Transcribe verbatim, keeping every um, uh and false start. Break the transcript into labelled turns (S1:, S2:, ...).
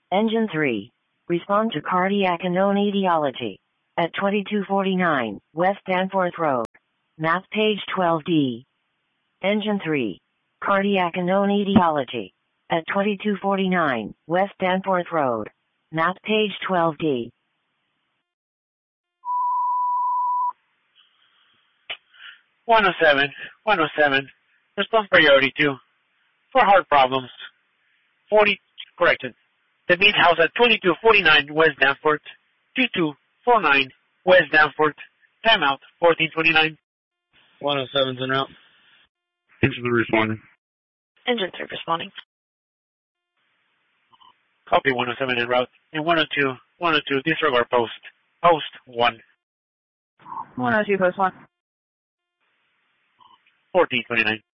S1: Engine three. Respond to cardiac unknown etiology. At twenty-two forty-nine West Danforth Road. Map page twelve D. Engine three. Cardiac unknown etiology. At twenty-two forty-nine West Danforth Road. Map page twelve D.
S2: one oh seven, one oh seven. Response priority two. For heart problems. forty, correction. The meet house at twenty-two forty-nine West Danforth. twenty-two forty-nine West Danforth. Timeout, fourteen twenty-nine.
S3: one oh seven's en route.
S4: Engine three responding.
S5: Engine three responding.
S2: Copy one oh seven en route. And one oh two, one oh two, disregard post. Post one.
S5: one oh two, post one.
S2: fourteen twenty-nine.